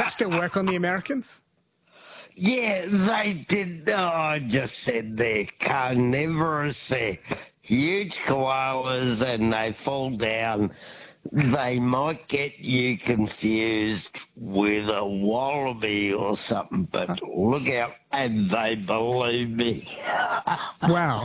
that still work on the Americans? Yeah, they did. Oh, I just said they're carnivorous. They're huge koalas and they fall down. They might get you confused with a wallaby or something, but look out, and they believe me. Wow.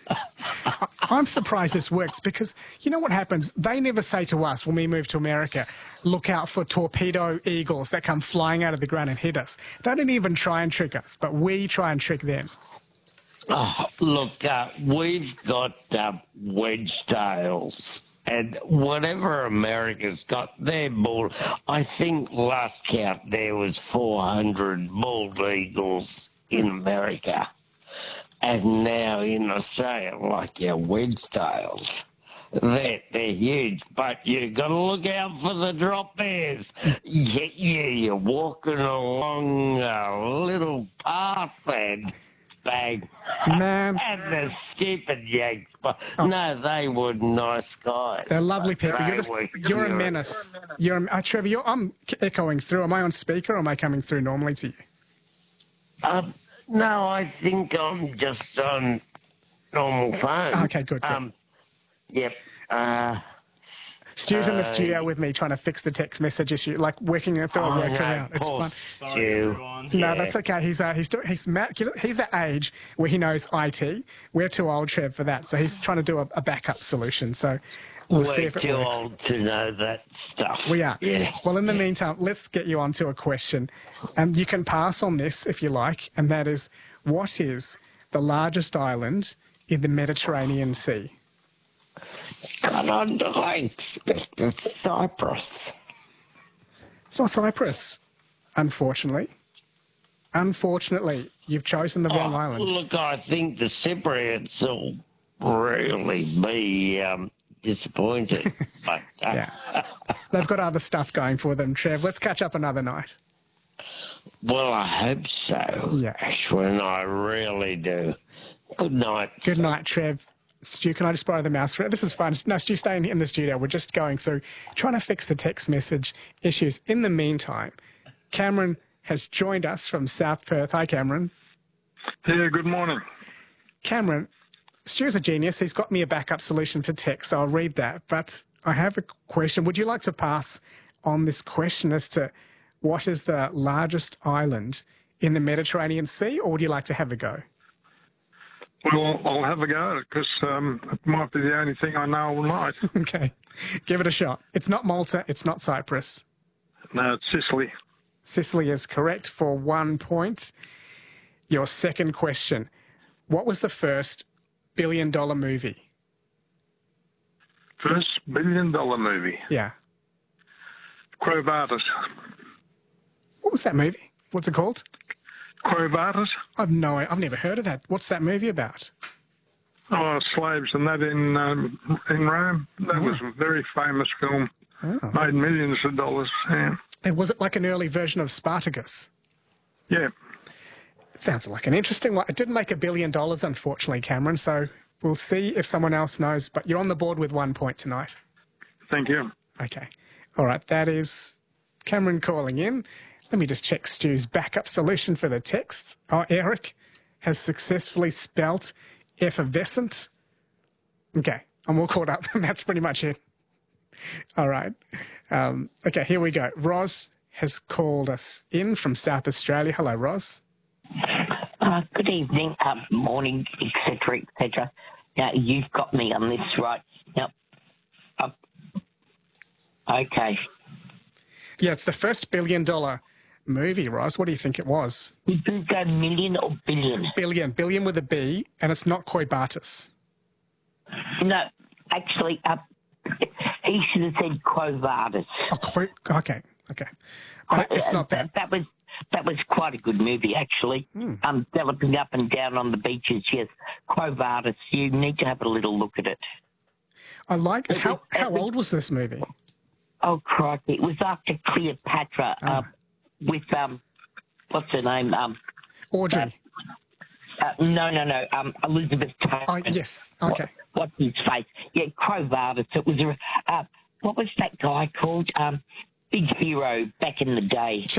I'm surprised this works because you know what happens? They never say to us when we move to America, look out for torpedo eagles that come flying out of the ground and hit us. They don't even try and trick us, but we try and trick them. Oh, look, we've got wedge tails. And whatever America's got, they're bald. I think last count there was 400 bald eagles in America. And now in Australia, like your wedge tails, they're huge. But you got to look out for the drop bears. You're walking along a little path and bang. Man. And the stupid Yanks. But no, they were nice guys. They're lovely people. You're a menace. Trevor, I'm echoing through. Am I on speaker or am I coming through normally to you? No, I think I'm just on normal phone. Okay, good. Yep. Stu's in the studio with me trying to fix the text message issue, like working through a workaround. It's fun. Stu. No, that's okay. He's that age where he knows IT. We're too old, Trev, for that. So he's trying to do a backup solution. So we'll see if it too works. old to know that stuff. We are. Yeah. Well, in the meantime, let's get you onto a question. And you can pass on this if you like, and that is, what is the largest island in the Mediterranean Sea? God, I expected Cyprus. It's not Cyprus, unfortunately. Unfortunately, you've chosen the wrong island. Look, I think the Cypriots will really be disappointed. But, yeah. They've got other stuff going for them, Trev. Let's catch up another night. Well, I hope so, Ashwin. I really do. Good night. Good night, Trev. Stu, can I just borrow the mouse for it? This is fun. No, Stu, stay in the studio. We're just going through, trying to fix the text message issues. In the meantime, Cameron has joined us from South Perth. Hi, Cameron. Yeah, good morning. Cameron, Stu's a genius. He's got me a backup solution for text, so I'll read that. But I have a question. Would you like to pass on this question as to what is the largest island in the Mediterranean Sea, or would you like to have a go? Well, I'll have a go because it might be the only thing I know all night. Okay, give it a shot. It's not Malta. It's not Cyprus. No, it's Sicily. Sicily is correct for 1 point. Your second question. What was the first billion-dollar movie? First billion-dollar movie? Yeah. Quo Vadis. What was that movie? What's it called? Quo Vadis? I've never heard of that. What's that movie about? Oh, slaves and that in Rome. That was a very famous film. Oh. Made millions of dollars. Yeah. And was it like an early version of Spartacus? Yeah. It sounds like an interesting one. It didn't make $1 billion, unfortunately, Cameron, so we'll see if someone else knows. But you're on the board with 1 point tonight. Thank you. Okay. All right, that is Cameron calling in. Let me just check Stu's backup solution for the text. Oh, Eric has successfully spelt effervescent. Okay, I'm all caught up. That's pretty much it. All right. Okay, here we go. Roz has called us in from South Australia. Hello, Roz. Good evening, morning, etc., etc. Now, you've got me on this, right? Now, okay. Yeah, it's the first billion-dollar movie, Roz. What do you think it was? Did you go million or billion? Billion with a B, and it's not Coibatus. No, actually, he should have said Quo Vadis. Oh, okay. But it's not that. That was quite a good movie, actually. Galloping up and down on the beaches, yes. Quo Vadis, you need to have a little look at it. I like it. How old was this movie? Oh, crikey. It was after Cleopatra with, what's her name? Audrey. No. Elizabeth Taylor. Oh, yes. Okay. What's his face? Yeah, Quo Vadis. It was what was that guy called? Big hero back in the day.